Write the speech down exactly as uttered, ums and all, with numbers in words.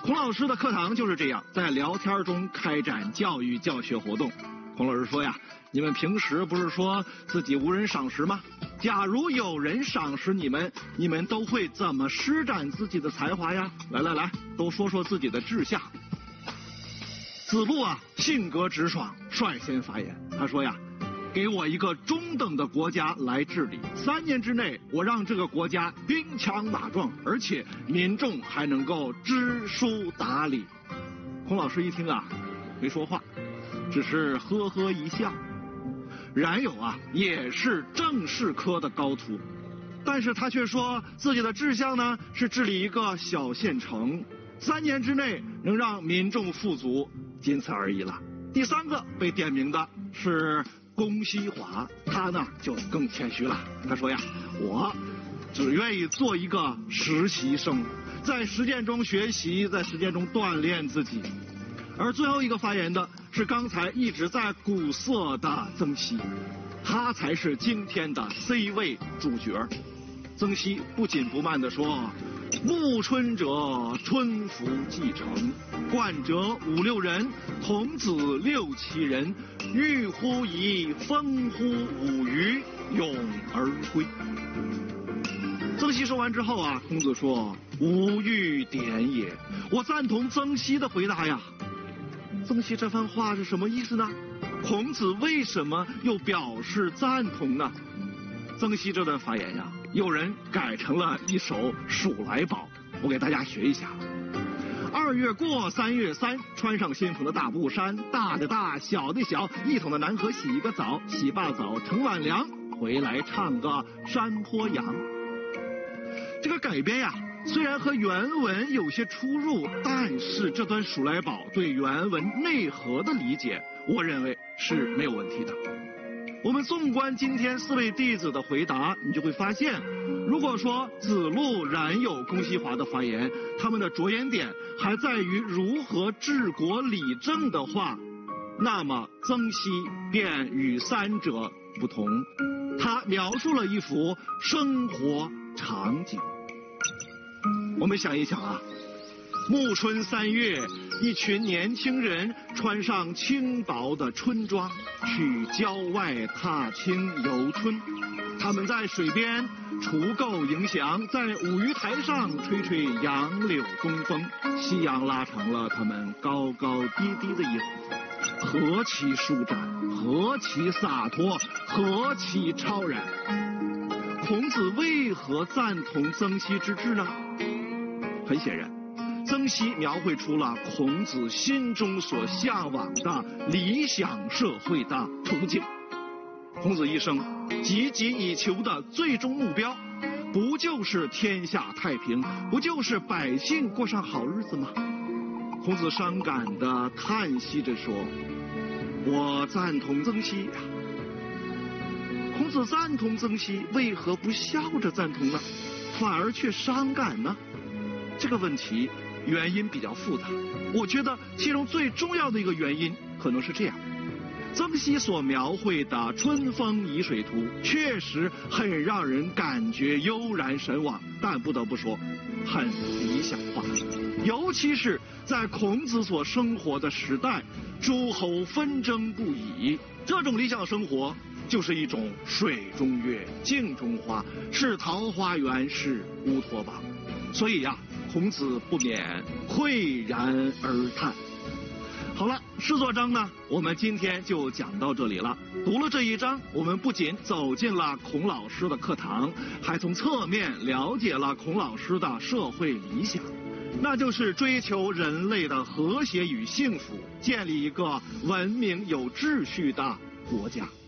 孔老师的课堂就是这样，在聊天中开展教育教学活动。孔老师说呀，你们平时不是说自己无人赏识吗？假如有人赏识你们，你们都会怎么施展自己的才华呀？来来来，都说说自己的志向。子路啊，性格直爽，率先发言。他说呀，给我一个中等的国家来治理，三年之内，我让这个国家兵强马壮，而且民众还能够知书达理。孔老师一听啊，没说话，只是呵呵一笑。冉有啊，也是政事科的高徒，但是他却说自己的志向呢是治理一个小县城，三年之内能让民众富足，仅此而已了。第三个被点名的是公西华，他呢就更谦虚了。他说呀，我只愿意做一个实习生，在实践中学习，在实践中锻炼自己。而最后一个发言的是刚才一直在鼓瑟的曾皙，他才是今天的 C 位主角。曾皙不紧不慢地说，暮春者春服既成，冠者五六人，童子六七人，欲乎沂，风乎舞雩，咏而归。曾皙说完之后啊，孔子说，无欲点也。我赞同曾皙的回答呀。曾皙这番话是什么意思呢？孔子为什么又表示赞同呢？曾皙这段发言呀，有人改成了一首《数来宝》，我给大家学一下。二月过，三月三，穿上新缝的大布衫，大的大，小的小，一桶的南河洗一个澡，洗罢澡盛碗凉，回来唱个山坡羊。这个改编呀，虽然和原文有些出入，但是这段《数来宝》对原文内核的理解，我认为是没有问题的。我们纵观今天四位弟子的回答，你就会发现，如果说子路、冉有、公西华的发言，他们的着眼点还在于如何治国理政的话，那么曾皙便与三者不同，他描述了一幅生活场景。我们想一想啊，暮春三月，一群年轻人穿上轻薄的春装，去郊外踏青游春。他们在水边除垢迎祥，在舞鱼台上吹吹杨柳东风，夕阳拉长了他们高高低低的影子，何其舒展，何其洒脱，何其超然。孔子为何赞同曾皙之志呢？很显然，曾皙描绘出了孔子心中所向往的理想社会的憧憬。孔子一生汲汲以求的最终目标，不就是天下太平，不就是百姓过上好日子吗？孔子伤感地叹息着说，我赞同曾皙呀。孔子赞同曾皙，为何不笑着赞同呢？反而却伤感呢？这个问题原因比较复杂，我觉得其中最重要的一个原因可能是这样：曾皙所描绘的春风沂水图确实很让人感觉悠然神往，但不得不说很理想化，尤其是在孔子所生活的时代，诸侯纷争不已，这种理想生活就是一种水中月，镜中花，是桃花源，是乌托邦。所以呀、啊，孔子不免喟然而叹。好了，诗作章呢，我们今天就讲到这里了。读了这一章，我们不仅走进了孔老师的课堂，还从侧面了解了孔老师的社会理想，那就是追求人类的和谐与幸福，建立一个文明有秩序的国家。